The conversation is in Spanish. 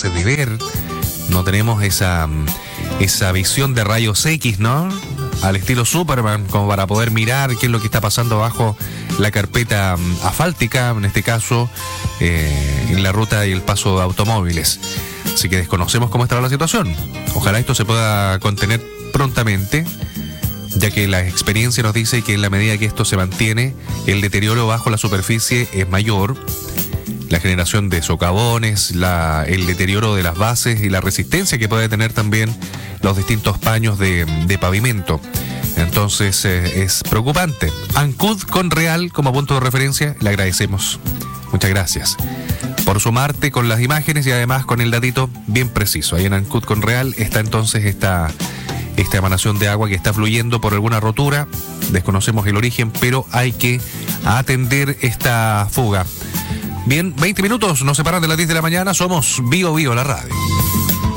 capaces de ver, no tenemos esa visión de rayos X, ¿no? Al estilo Superman, como para poder mirar qué es lo que está pasando bajo la carpeta asfáltica, en este caso, en la ruta y el paso de automóviles. Así que desconocemos cómo estará la situación. Ojalá esto se pueda contener prontamente, ya que la experiencia nos dice que en la medida que esto se mantiene, el deterioro bajo la superficie es mayor, la generación de socavones, el deterioro de las bases y la resistencia que puede tener también los distintos paños de pavimento. Entonces es preocupante. Ancud con Real como punto de referencia, le agradecemos. Muchas gracias por sumarte con las imágenes y además con el datito bien preciso. Ahí en Ancud con Real está entonces esta emanación de agua que está fluyendo por alguna rotura. Desconocemos el origen, pero hay que atender esta fuga. Bien, 20 minutos nos separan de las 10 de la mañana. Somos Bio Bio, la radio.